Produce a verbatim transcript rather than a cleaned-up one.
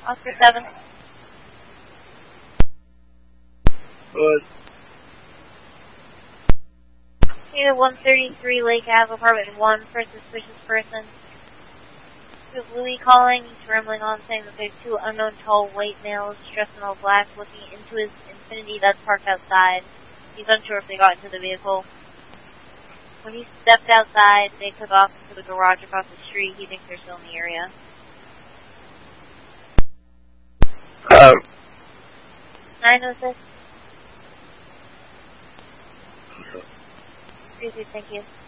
Oscar seven. Good. Unit one thirty-three Lake Ave, apartment one, for a suspicious person. This is Louis calling. He's rambling on, saying that there's two unknown tall white males dressed in all black looking into his Infiniti that's parked outside. He's unsure if they got into the vehicle. When he stepped outside, they took off into the garage across the street. He thinks they're still in the area. Um. nine oh six. Thank you.